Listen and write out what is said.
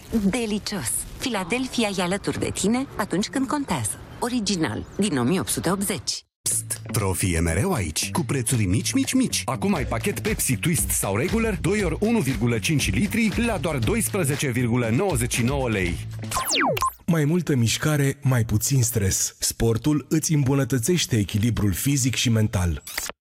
delicios! Philadelphia e alături de tine atunci când contează. Original, din 1880. Psst, Profi e mereu aici, cu prețuri mici, mici, mici. Acum ai pachet Pepsi Twist sau Regular, 2 ori 1,5 litri la doar 12,99 lei. Mai multă mișcare, mai puțin stres. Sportul îți îmbunătățește echilibrul fizic și mental.